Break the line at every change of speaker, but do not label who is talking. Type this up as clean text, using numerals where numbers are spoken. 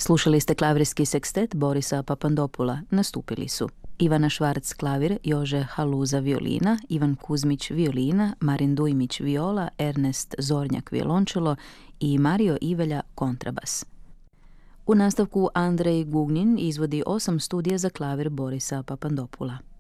Slušali ste klavirski sekstet Borisa Papandopula. Nastupili su Ivana Švarc klavir, Jože Haluza violina, Ivan Kuzmić violina, Marin Dujmić viola, Ernest Zornjak violončelo i Mario Ivelja kontrabas. U nastavku Andrej Gugnin izvodi 8 studija za klavir Borisa Papandopula.